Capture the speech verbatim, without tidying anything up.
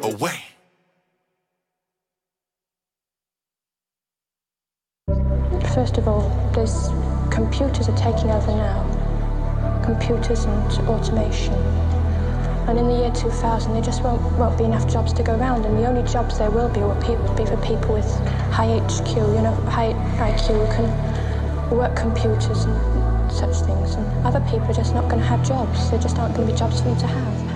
away. First of all, there's computers are taking over now. Computers and automation. And in the year two thousand, there just won't, won't be enough jobs to go around, and the only jobs there will be will be for people with high H Q, you know, high I Q, who can work computers and such things. And other people are just not going to have jobs. There just aren't going to be jobs for them to have.